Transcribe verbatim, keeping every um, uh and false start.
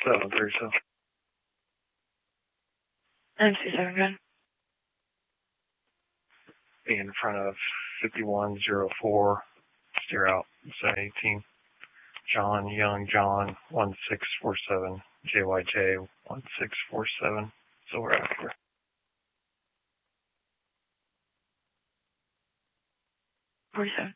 seven three seven. nine two seven, gun. Be in front of fifty-one oh four. Steer out seven eighteen. John Young John one six four seven. J Y J one six four seven. So we're after. forty-seven.